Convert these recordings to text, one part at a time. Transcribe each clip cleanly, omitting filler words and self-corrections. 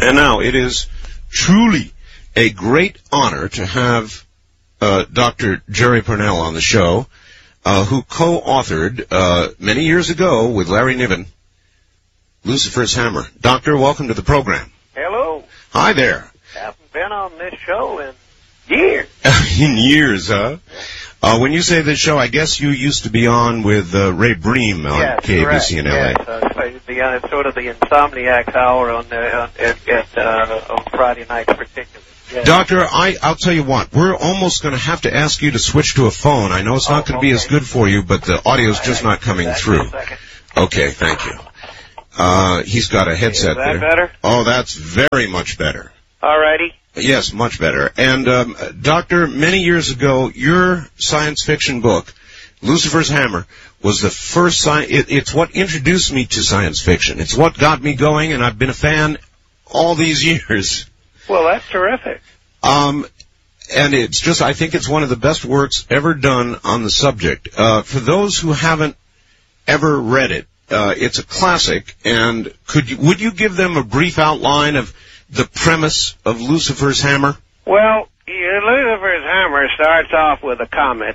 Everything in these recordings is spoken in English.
And now it is truly a great honor to have Dr. Jerry Pournelle on the show, who co-authored many years ago with Larry Niven, Lucifer's Hammer. Doctor, welcome to the program. Hello. Hi there. Haven't been on this show in years. In years, huh? When you say this show, I guess you used to be on with Ray Bream on KABC in L.A. Yes, sort of the Insomniacs hour on Friday nights particularly. Yes. Doctor, I'll tell you what, we're almost going to have to ask you to switch to a phone. I know it's not going to be as good for you, but the audio's just not coming through. Okay, thank you. He's got a headset there. Is that better? Oh, that's very much better. Alrighty. Yes, much better. And, Doctor, many years ago, your science fiction book, Lucifer's Hammer, was the first it's what introduced me to science fiction. It's what got me going, and I've been a fan all these years. Well, that's terrific. And it's just, I think it's one of the best works ever done on the subject. For those who haven't ever read it, it's a classic, and would you give them a brief outline of the premise of Lucifer's Hammer? Well, Lucifer's Hammer starts off with a comet.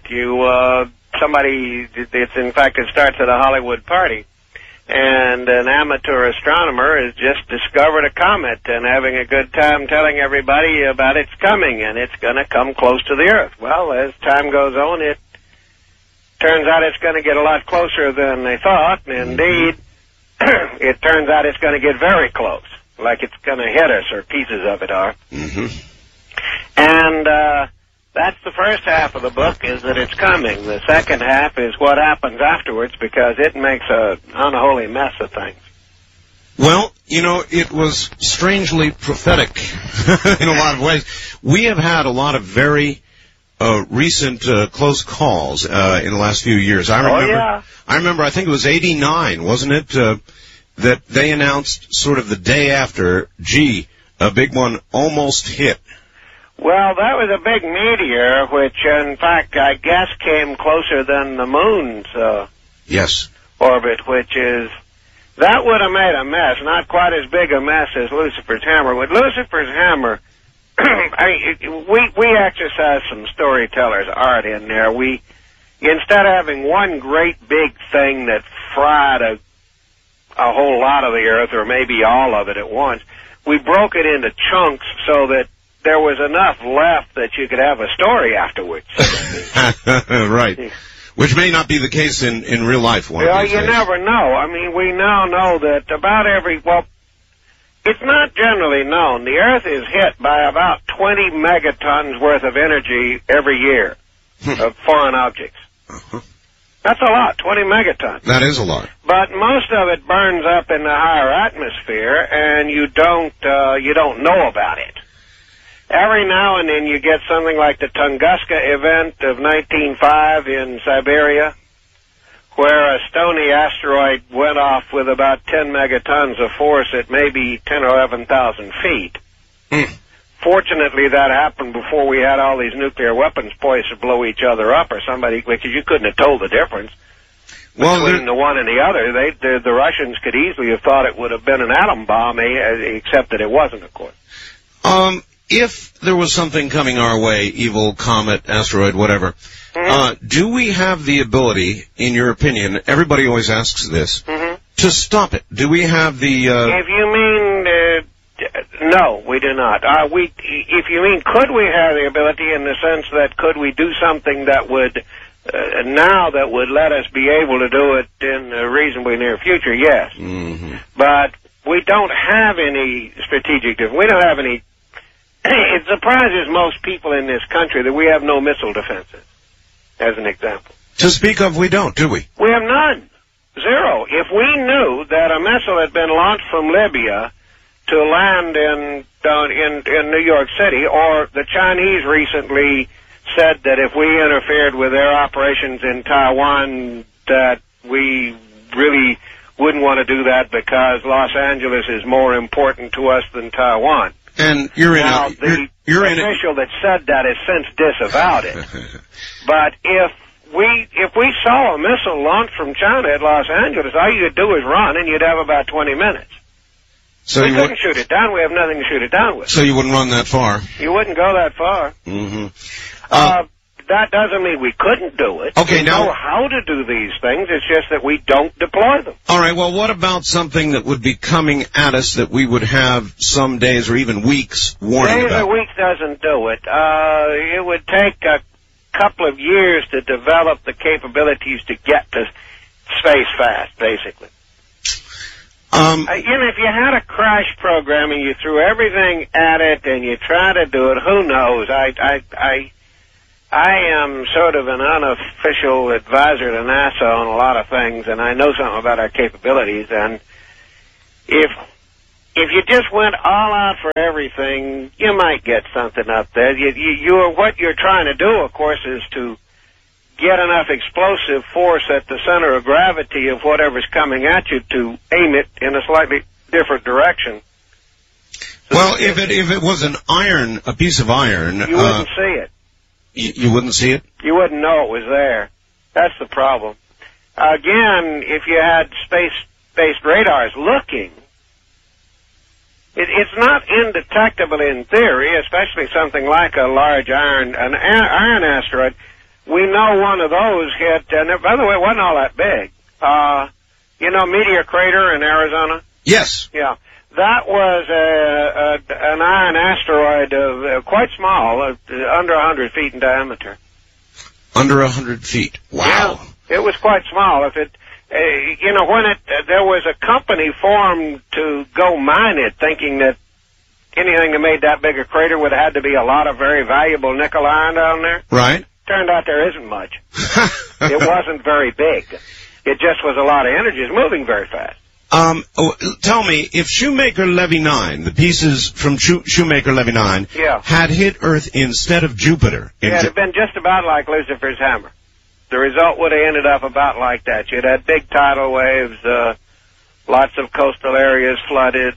It starts at a Hollywood party, and an amateur astronomer has just discovered a comet and having a good time telling everybody about its coming, and it's going to come close to the Earth. Well, as time goes on, it turns out it's going to get a lot closer than they thought, and indeed, it turns out it's going to get very close, like it's going to hit us, or pieces of it are. Mm-hmm. And that's the first half of the book, is that it's coming. The second half is what happens afterwards, because it makes an unholy mess of things. Well, it was strangely prophetic in a lot of ways. We have had a lot of very recent close calls in the last few years. I remember, I think it was 89, wasn't it, that they announced sort of the day after, a big one almost hit. Well, that was a big meteor, which, in fact, I guess came closer than the moon's orbit, that would have made a mess, not quite as big a mess as Lucifer's Hammer. With Lucifer's Hammer, we exercise some storyteller's art in there. Instead of having one great big thing that fried a whole lot of the Earth, or maybe all of it at once, we broke it into chunks so that there was enough left that you could have a story afterwards. Right. Which may not be the case in real life. You never know. I mean, we now know that it's not generally known. The Earth is hit by about 20 megatons worth of energy every year of foreign objects. Uh-huh. That's a lot, 20 megatons. That is a lot. But most of it burns up in the higher atmosphere, and you don't know about it. Every now and then you get something like the Tunguska event of 1905 in Siberia, where a stony asteroid went off with about 10 megatons of force at maybe 10 or 11,000 feet. Fortunately, that happened before we had all these nuclear weapons poised to blow each other up or somebody, because you couldn't have told the difference between the one and the other. The Russians could easily have thought it would have been an atom bomb, except that it wasn't, of course. If there was something coming our way, evil comet, asteroid, whatever, do we have the ability, in your opinion, everybody always asks this, to stop it? Do we have the... If you mean, no, we do not. If you mean, could we have the ability in the sense that could we do something that would, that would let us be able to do it in a reasonably near future, yes. Mm-hmm. But we don't have any strategic, we don't have any. It surprises most people in this country that we have no missile defenses, as an example. To speak of, we don't, do we? We have none. Zero. If we knew that a missile had been launched from Libya to land in New York City, or the Chinese recently said that if we interfered with their operations in Taiwan, that we really wouldn't want to do that because Los Angeles is more important to us than Taiwan. And you're in the official that said that has since disavowed it. But if we saw a missile launched from China at Los Angeles, all you could do is run, and you'd have about 20 minutes. So we couldn't shoot it down. We have nothing to shoot it down with. So you wouldn't run that far? You wouldn't go that far. Mm-hmm. That doesn't mean we couldn't do it. Okay, we now know how to do these things. It's just that we don't deploy them. All right, well, what about something that would be coming at us that we would have some days or even weeks warning Days about? or weeks doesn't do it. It would take a couple of years to develop the capabilities to get to space fast, basically. If you had a crash program and you threw everything at it and you try to do it, who knows? I am sort of an unofficial advisor to NASA on a lot of things, and I know something about our capabilities. And if you just went all out for everything, you might get something up there. What you're trying to do, of course, is to get enough explosive force at the center of gravity of whatever's coming at you to aim it in a slightly different direction. So well, if it was a piece of iron, you wouldn't see it. You wouldn't see it? You wouldn't know it was there. That's the problem. Again, if you had space-based radars looking, it's not indetectable in theory, especially something like a large iron asteroid. We know one of those hit, and by the way, it wasn't all that big. Meteor Crater in Arizona? Yes. Yeah. That was an iron asteroid of quite small, under 100 feet in diameter. Under 100 feet. Wow. Yeah, it was quite small. If it, there was a company formed to go mine it, thinking that anything that made that big a crater would have had to be a lot of very valuable nickel iron down there. Right. Turned out there isn't much. It wasn't very big. It just was a lot of energy. It's moving very fast. Tell me, if Shoemaker-Levy 9, the pieces from Shoemaker-Levy 9, had hit Earth instead of Jupiter. It would have been just about like Lucifer's hammer. The result would have ended up about like that. You'd had big tidal waves, lots of coastal areas flooded,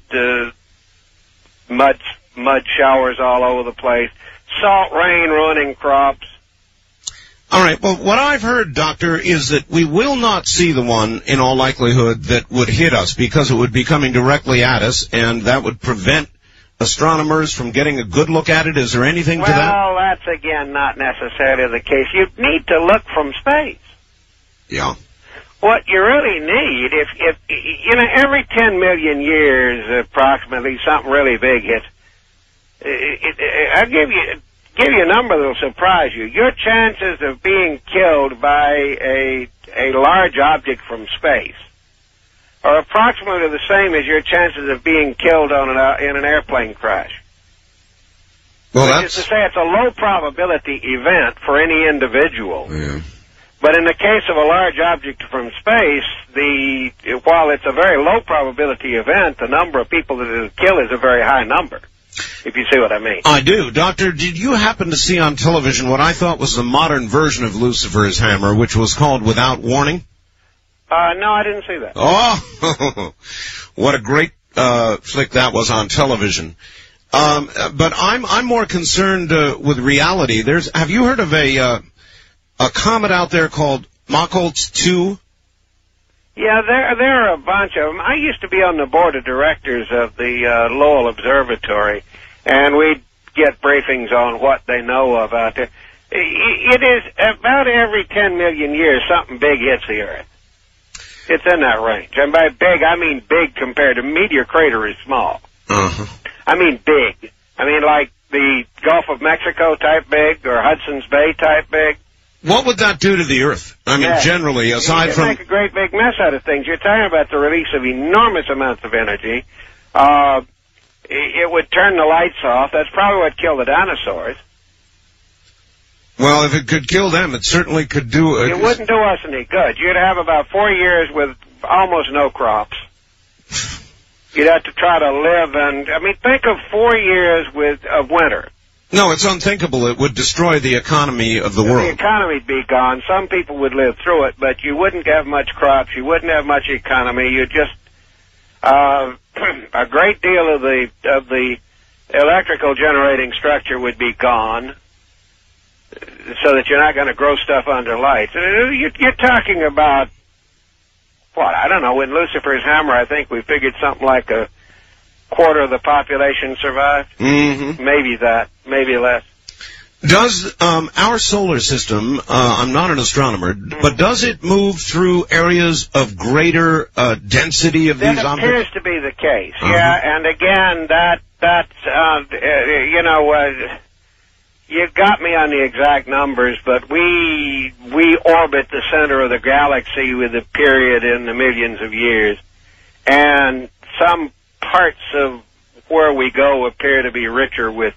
mud showers all over the place, salt rain ruining crops. All right, well, what I've heard, Doctor, is that we will not see the one, in all likelihood, that would hit us, because it would be coming directly at us, and that would prevent astronomers from getting a good look at it. Is there anything to that? Well, that's, again, not necessarily the case. You need to look from space. Yeah. What you really need, if every 10 million years, approximately, something really big hits. I'll give you a number that'll surprise you. Your chances of being killed by a large object from space are approximately the same as your chances of being killed in an airplane crash. Well, that's to say, it's a low probability event for any individual. Yeah. But in the case of a large object from space, while it's a very low probability event, the number of people that it'll kill is a very high number. If you see what I mean. I do. Doctor, did you happen to see on television what I thought was the modern version of Lucifer's hammer, which was called Without Warning? No, I didn't see that. Oh, what a great flick that was on television. But I'm more concerned with reality. Have you heard of a comet out there called Machholz 2? Yeah, there are a bunch of them. I used to be on the board of directors of the Lowell Observatory, and we'd get briefings on what they know about it. It is about every 10 million years something big hits the Earth. It's in that range. And by big, I mean big compared to Meteor Crater is small. Uh-huh. I mean big. I mean like the Gulf of Mexico type big or Hudson's Bay type big. What would that do to the Earth? I mean, generally, aside from... make a great big mess out of things. You're talking about the release of enormous amounts of energy. It would turn the lights off. That's probably what killed the dinosaurs. Well, if it could kill them, it certainly could do... It wouldn't do us any good. You'd have about 4 years with almost no crops. You'd have to try to live and... I mean, think of 4 years of winter. No, it's unthinkable. It would destroy the economy of the world. The economy'd be gone. Some people would live through it, but you wouldn't have much crops. You wouldn't have much economy. You'd just a great deal of the electrical generating structure would be gone, so that you're not going to grow stuff under lights. You're talking about what? I don't know. In Lucifer's hammer, I think we figured something like a quarter of the population survived. Mm-hmm. Maybe that, maybe less. Does our solar system, I'm not an astronomer, but does it move through areas of greater density of these objects? That appears to be the case, yeah. And again, you got me on the exact numbers, but we orbit the center of the galaxy with a period in the millions of years, and some parts of where we go appear to be richer with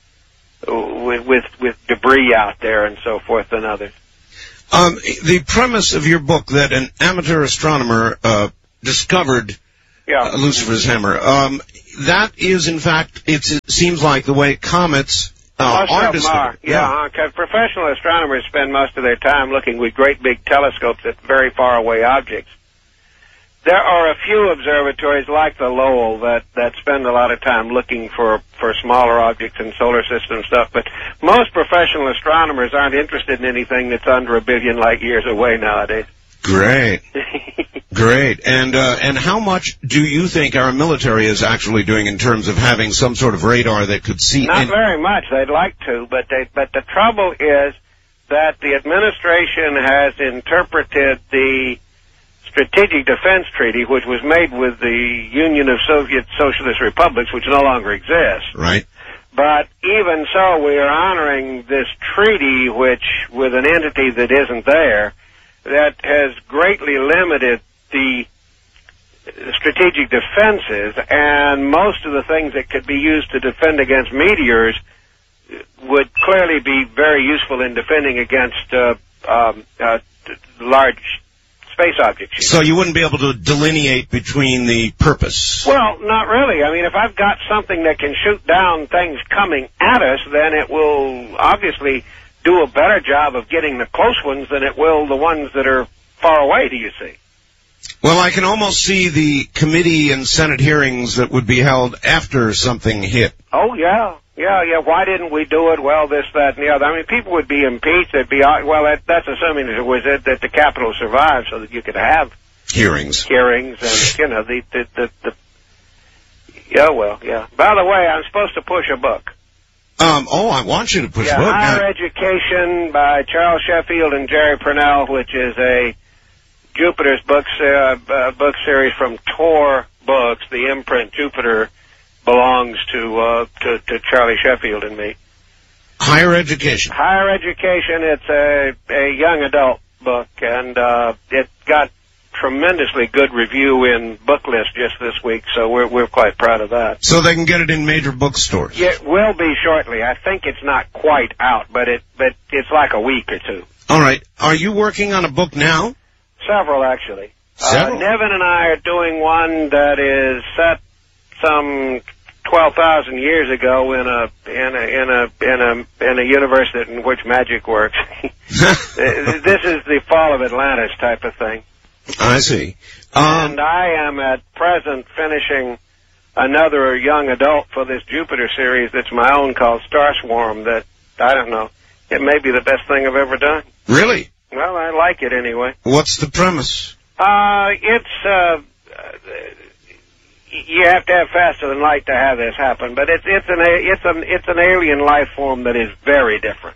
debris out there and so forth than others. The premise of your book that an amateur astronomer discovered Lucifer's hammer, that is, in fact, it seems like the way comets are discovered. Because professional astronomers spend most of their time looking with great big telescopes at very far away objects. There are a few observatories like the Lowell that spend a lot of time looking for smaller objects in solar system stuff, but most professional astronomers aren't interested in anything that's under 1 billion light years away nowadays. Great. Great. And how much do you think our military is actually doing in terms of having some sort of radar that could see? Not very much. They'd like to, but the trouble is that the administration has interpreted the Strategic Defense Treaty, which was made with the Union of Soviet Socialist Republics, which no longer exists. Right. But even so, we are honoring this treaty, which, with an entity that isn't there, that has greatly limited the strategic defenses, and most of the things that could be used to defend against meteors would clearly be very useful in defending against large space objects. So you wouldn't be able to delineate between the purpose? Well, not really. I mean, if I've got something that can shoot down things coming at us, then it will obviously do a better job of getting the close ones than it will the ones that are far away, do you see? Well, I can almost see the committee and Senate hearings that would be held after something hit. Oh, yeah. Why didn't we do it? Well, this, that, and the other. I mean, people would be impeached. They'd be, well, that's assuming that it was that the Capitol survived so that you could have hearings, and, you know, yeah. By the way, I'm supposed to push a book. I want you to push a book. Higher Education by Charles Sheffield and Jerry Purnell, which is a Jupiter's book series from Tor Books. The imprint Jupiter belongs to Charlie Sheffield and me. Higher Education. Higher Education. It's a young adult book, and it got tremendously good review in Book List just this week, so we're quite proud of that. So they can get it in major bookstores. Yeah, it will be shortly. I think it's not quite out, but it's like a week or two. All right. Are you working on a book now? Several, actually. Several? Nevin and I are doing one that is set some 12,000 years ago in a universe in which magic works. This is the Fall of Atlantis type of thing. I see. And I am at present finishing another young adult for this Jupiter series that's my own called Star Swarm that, I don't know, it may be the best thing I've ever done. Really? Well, I like it anyway. What's the premise? You have to have faster than light to have this happen, but it's an alien life form that is very different.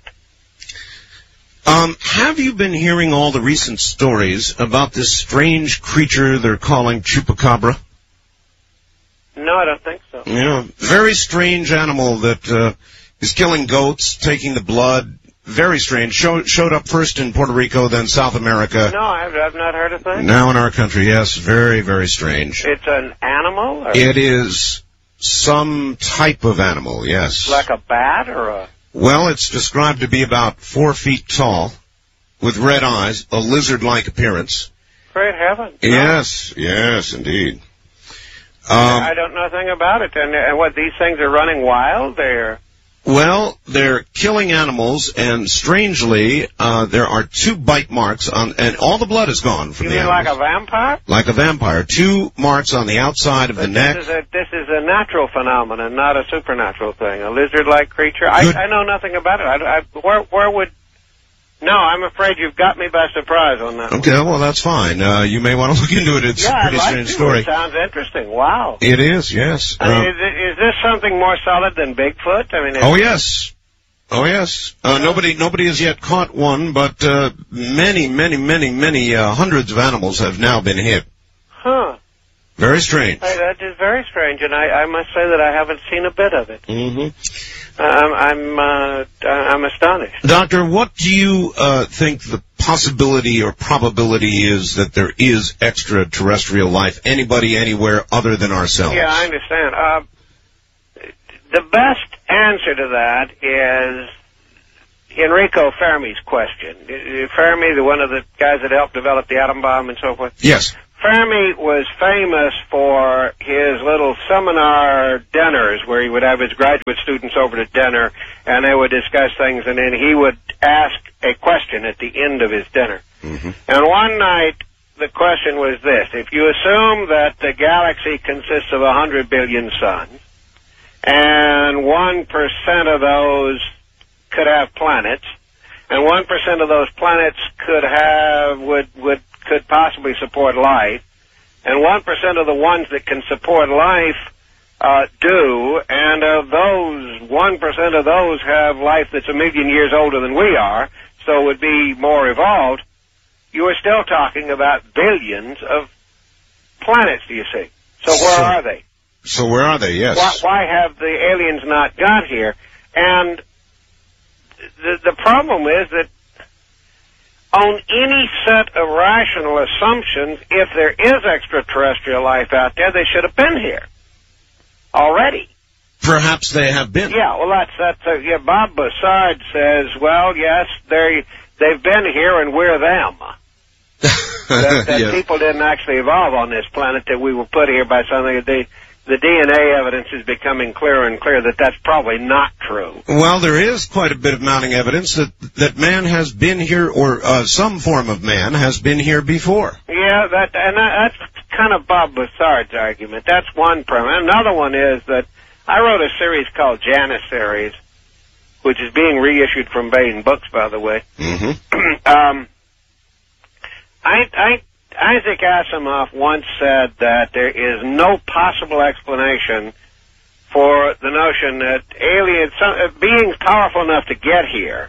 Have you been hearing all the recent stories about this strange creature they're calling Chupacabra? No, I don't think so. Yeah, very strange animal that is killing goats, taking the blood. Very strange. Showed up first in Puerto Rico, then South America. No, I've not heard of that. Now in our country, yes. Very, very strange. It's an animal? Or? It is some type of animal, yes. Like a bat or a... Well, it's described to be about 4 feet tall, with red eyes, a lizard-like appearance. Great heavens. Yes, indeed. I don't know anything about it. And what, these things are running wild? Well, they're killing animals, and strangely, there are 2 bite marks on, and all the blood is gone from the animals. You mean like a vampire? Like a vampire. 2 marks on the outside of the neck. This is a natural phenomenon, not a supernatural thing. A lizard-like creature. I know nothing about it. No, I'm afraid you've got me by surprise on that. Okay, well, that's fine. You may want to look into it. It's a pretty strange story. It sounds interesting. Wow. It is, yes. I mean, is this something more solid than Bigfoot? I mean, oh, yes. Oh, yes. Nobody has yet caught one, but many hundreds of animals have now been hit. Huh. Very strange. That is very strange, and I must say that I haven't seen a bit of it. Mm-hmm. I'm astonished. Doctor, what do you think the possibility or probability is that there is extraterrestrial life, anybody, anywhere other than ourselves? Yeah, I understand. The best answer to that is Enrico Fermi's question. Fermi, one of the guys that helped develop the atom bomb and so forth? Yes. Fermi was famous for his little seminar dinners where he would have his graduate students over to dinner and they would discuss things, and then he would ask a question at the end of his dinner. Mm-hmm. And one night the question was this: if you assume that the galaxy consists of 100 billion suns and 1% of those could have planets, and 1% of those planets could possibly support life, and 1% of the ones that can support life do, and of those, 1% of those have life that's 1 million years older than we are, so would be more evolved, you are still talking about billions of planets, do you see? So where are they? So where are they, yes. Why have the aliens not got here? And the problem is that on any set of rational assumptions, if there is extraterrestrial life out there, they should have been here already. Perhaps they have been. Yeah, well, yeah, Bob Bussard says, well, yes, they've been here and we're them. that yes. People didn't actually evolve on this planet, that we were put here by something. The DNA evidence is becoming clearer and clearer that that's probably not true. Well, there is quite a bit of mounting evidence that man has been here, or some form of man has been here before. Yeah, that's kind of Bob Bussard's argument. That's one premise. Another one is that I wrote a series called Janissaries, which is being reissued from Baen Books, by the way. Mm-hmm. Isaac Asimov once said that there is no possible explanation for the notion that beings powerful enough to get here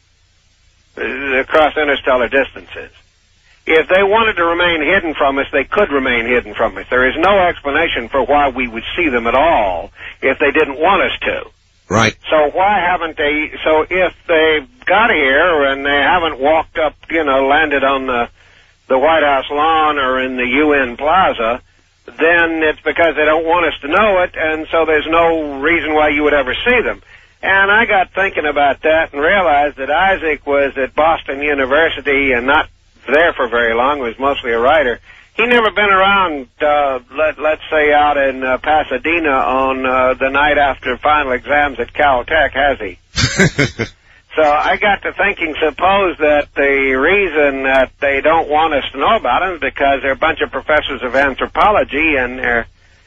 across interstellar distances, if they wanted to remain hidden from us, they could remain hidden from us. There is no explanation for why we would see them at all if they didn't want us to. Right. So why haven't they? So if they got here and they haven't walked up, landed on the White House lawn or in the UN Plaza, then it's because they don't want us to know it, and so there's no reason why you would ever see them. And I got thinking about that and realized that Isaac was at Boston University and not there for very long, was mostly a writer. He never been around, let's say, out in Pasadena on the night after final exams at Caltech, has he? So I got to thinking, suppose that the reason that they don't want us to know about them is because they're a bunch of professors of anthropology and they're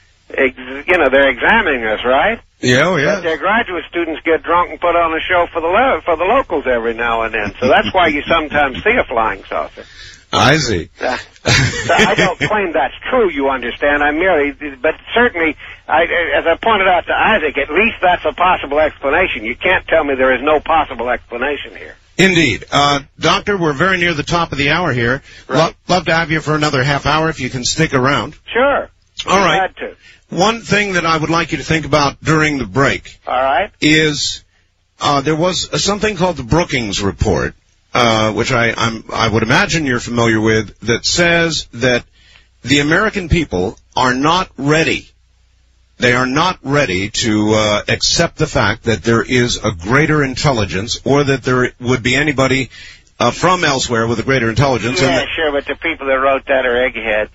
examining us, right? Yeah, oh yeah. But their graduate students get drunk and put on a show for the locals every now and then. So that's why you sometimes see a flying saucer. I see. So I don't claim that's true, you understand. But certainly, as I pointed out to Isaac, at least that's a possible explanation. You can't tell me there is no possible explanation here. Indeed. Doctor, we're very near the top of the hour here. Right. Love to have you for another half hour if you can stick around. Sure. All right. Glad to. One thing that I would like you to think about during the break. All right. Is there was something called the Brookings Report, which I would imagine you're familiar with, that says that the American people are not ready. They are not ready to accept the fact that there is a greater intelligence, or that there would be anybody from elsewhere with a greater intelligence. Yeah, sure, but the people that wrote that are eggheads.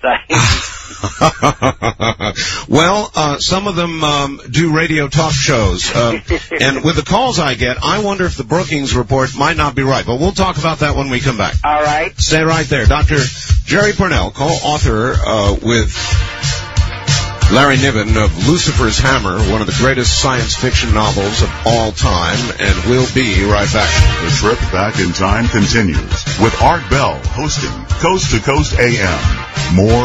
Well, some of them do radio talk shows, and with the calls I get, I wonder if the Brookings Report might not be right. But we'll talk about that when we come back. All right. Stay right there. Dr. Jerry Pournelle, co-author with Larry Niven of Lucifer's Hammer, one of the greatest science fiction novels of all time, and we'll be right back. The trip back in time continues with Art Bell hosting Coast to Coast AM. More